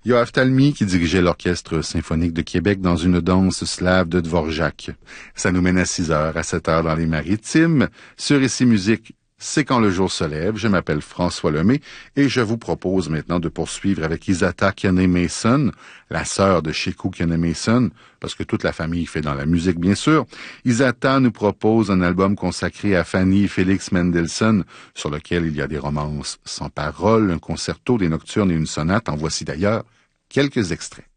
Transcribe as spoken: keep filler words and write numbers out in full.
Yoav Talmy qui dirigeait l'Orchestre symphonique de Québec dans une danse slave de Dvorak. Ça nous mène à six heures, à sept heures dans les Maritimes. Sur Ici Musique, c'est quand le jour se lève. Je m'appelle François Lemay et je vous propose maintenant de poursuivre avec Isata Kiane-Mason, la sœur de Sheku Kiane-Mason, parce que toute la famille fait dans la musique, bien sûr. Isata nous propose un album consacré à Fanny Félix Mendelssohn, sur lequel il y a des romances sans paroles, un concerto, des nocturnes et une sonate. En voici d'ailleurs quelques extraits.